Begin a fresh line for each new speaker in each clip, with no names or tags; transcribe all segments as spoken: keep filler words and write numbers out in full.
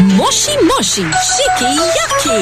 Moshi Moshi Shiki Yaki.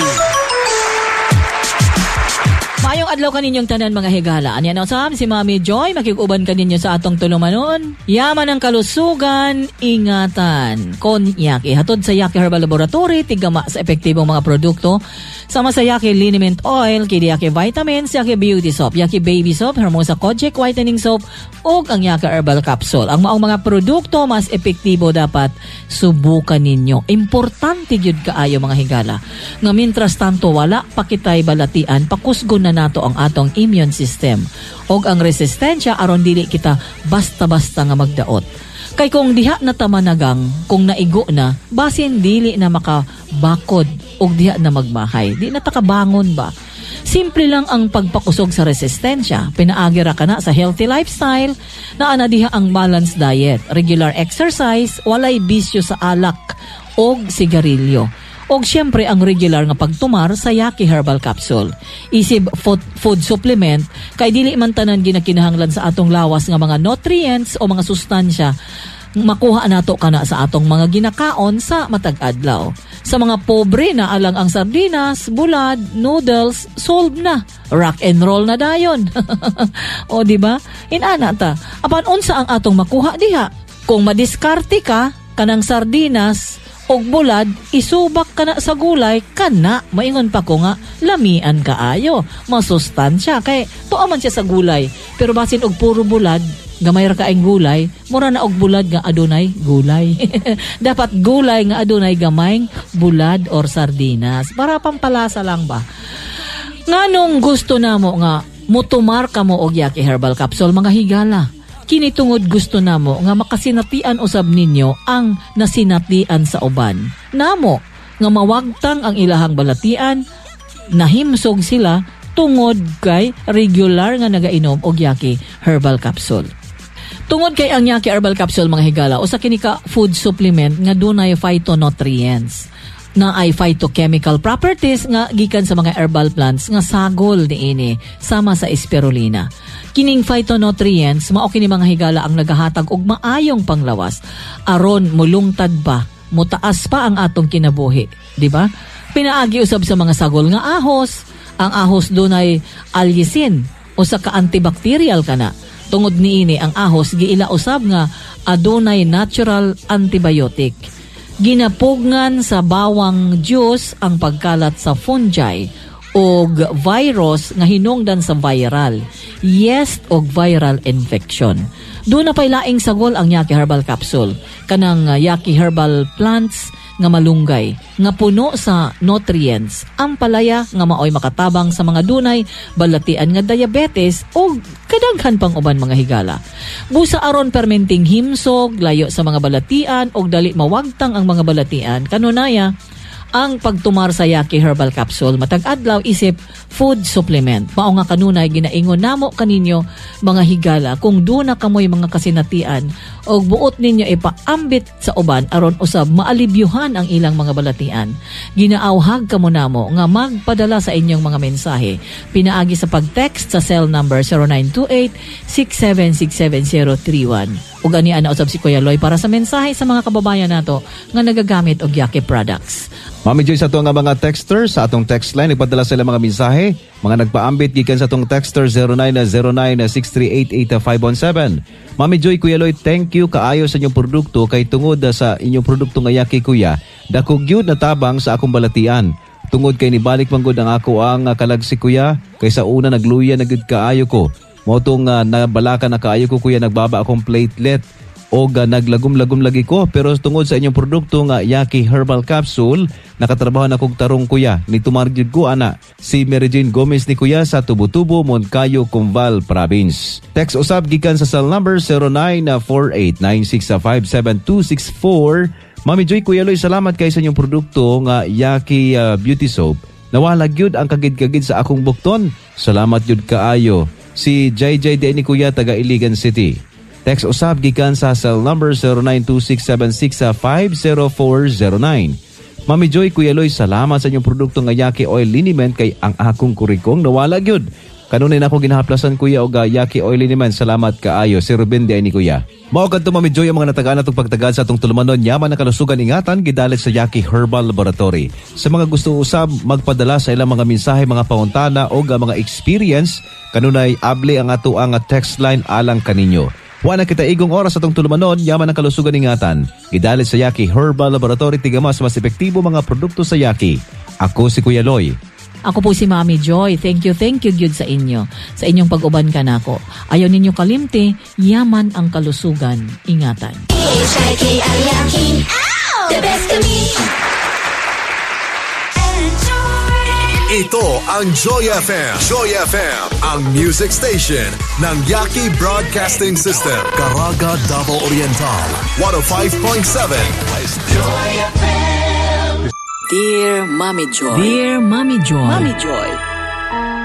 Mayong adlaw kaninyong tanan mga higala. Anya na usab si Mami Joy makig-uban kaninyo sa atong tulumanon. Yaman ang kalusugan, ingatan. Kon Yaki hatod sa Yaki Herbal Laboratory tigama sa epektibong mga produkto. Sama sa Yaki Liniment Oil, kay Yaki Vitamins, Yaki Beauty Soap, Yaki Baby Soap, Hermosa Kojic Whitening Soap, ug ang Yaki Herbal Capsule. Ang maong mga produkto mas epektibo dapat subukan ninyo. Importante gyud kaayo mga higala. Nga mintras tanto wala pakitay balatian, pakusgon na nato ang atong immune system og ang resistensya aron dili kita basta-basta nga magdaot. Kay kung diha na tamanagang, kung naigo na, basin dili na makabakod og diha na magmahay. Di na takabangon ba? Simple lang ang pagpakusog sa resistensya. Pinaagi ra kana sa healthy lifestyle na ana diha ang balanced diet, regular exercise, walay bisyo sa alak og sigarilyo. Og siyempre ang regular nga pagtumar sa Yaki Herbal Capsule. Isib food, food supplement kay dili man tanan ginakinahanglan sa atong lawas nga mga nutrients o mga sustansya makuha nato kana sa atong mga ginakaon sa matag adlaw. Sa mga pobre na alang ang sardinas, bulad, noodles, solve na. Rock and roll na dayon. O di ba? Inana ta. Apan unsa ang atong makuha diha? Kung madiskarte ka kanang sardinas og bulad, isubak ka na sa gulay, kana, maingon pa ko nga, lamian kaayo, masustansya, kay tuwa man siya sa gulay, pero basin og puro bulad, gamay ra kaayong gulay, mura na og bulad nga adunay gulay. Dapat gulay nga adunay gamayng bulad or sardinas, para pampalasa lang ba? Nganong gusto namo nga, mutumar ka mo og Yaki Herbal Capsule, mga higala? Kinitungod gusto namo nga makasinatian usab ninyo ang nasinatian sa uban. Namo nga mawagtang ang ilahang balatian, nahimsog sila tungod kay regular nga nagainom og Yaki Herbal Capsule. Tungod kay ang Yaki Herbal Capsule mga higala usa kini ka food supplement nga dunay phytonutrients na ay phytochemical properties nga gikan sa mga herbal plants nga sagol niini sama sa spirulina. Kining phytonutrients mao kini mga higala ang nagahatag og maayong panglawas aron mulungtad pa, mutaas pa ang atong kinabuhi, di ba? Pinaagi usab sa mga sagol nga ahos. Ang ahos dunay allicin usa ka antibacterial kana. Tungod niini ang ahos giila usab nga adunay natural antibiotic. Ginapugngan sa bawang juice ang pagkalat sa fungi og virus nga hinungdan sa viral, yeast og viral infection. Doon na pay laing sagol ang Yaki Herbal Capsule, kanang uh, Yaki Herbal Plants nga malunggay, nga puno sa nutrients, ang palaya nga maoy makatabang sa mga dunay balatian nga diabetes o kadaghan pang uban mga higala. Busa aron permenting himsog, layo sa mga balatian og dali mawagtang ang mga balatian, kanunaya ang pagtumar sa Yaki Herbal Capsule matag adlaw isip food supplement. Mao nga kanunay ginaingon namo kaninyo mga higala kung duna kamoy mga kasinatian og buot ninyo ipaambit sa uban aron usab maalibyuhan ang ilang mga balatian. Ginaawhag kamo namo nga magpadala sa inyong mga mensahe. Pinaagi sa pag-text sa cell number zero nine two eight, six seven six seven zero three one. Ug ani ana usab si Kuya Loy para sa mensahe sa mga kababayan nato nga nagagamit og Yaki products.
Mami Joy, sa ito nga mga texter sa atong text line, nagpadala sila mga mensahe. Mga nagpaambit gikan sa atong texter zero nine zero nine six three eight eight five one seven. Mami Joy, Kuya Lloyd, thank you kaayo sa inyong produkto kay tungod sa inyong produkto nga Yaki Kuya. Dakog gyud na tabang sa akong balatian. Tungod kay nibalik manggod ang ako ang kalag si Kuya kay sa una nagluya na gyud kaayo ko. Motong uh, nabalaka na kaayo ko Kuya, nagbaba akong platelet o uh, naglagom-lagom lagi ko, pero tungod sa inyong produkto nga Yaki Herbal Capsule nakatrabaho na kog tarong Kuya ni tumargyud ko ana si Mary Jane Gomez ni Kuya sa Tubo-Tubo, Moncayo, Cumbal Province. Text usab gikan sa cell number zero nine four eight nine six five seven two six four. Mami Joy, Kuya Loy, salamat kay sa inyong produkto nga Yaki uh, Beauty Soap. Nawala gyud ang kagid-kagid sa akong bukton. Salamat gyud kaayo. Si J J D ni Kuya taga Iligan City. Text usab gikan sa cell number zero nine two six seven six five zero four zero nine. Mami Joy, Kuya Loy, salamat sa inyong produkto nga Yaki Oil Liniment kay ang akong kurikong nawala gyud. Kanunay na ako ginahaplasan kuya o ga yaki oily naman. Salamat kaayo. Si Ruben di ay ni kuya. Mao kadto Mami Joy ang mga natagaan natong pagtagad sa atong tulumanon yaman ng kalusugan ingatan gidalit sa Yaki Herbal Laboratory. Sa mga gusto usab magpadala sa ilang mga mensahe, mga pangutana o ga mga experience kanunay abli ang ato ang text line alang kaninyo. Wala kita igong oras atong tulumanon yaman ng kalusugan ingatan gidalit sa Yaki Herbal Laboratory tigamas mas epektibo mga produkto sa Yaki. Ako si Kuya Loy.
Ako po si Mami Joy. Thank you, thank you, Gyud sa inyo. Sa inyong pag-uban ka na ako. Ayaw ninyo kalimti, yaman ang kalusugan. Ingatan.
Ito ang Joy F M. Joy F M, ang music station ng Yaki Broadcasting System. Caraga, Davao Oriental. one oh five point seven. Joy F M.
Dear Mommy Joy.
Dear Mami Joy.
Mommy Joy.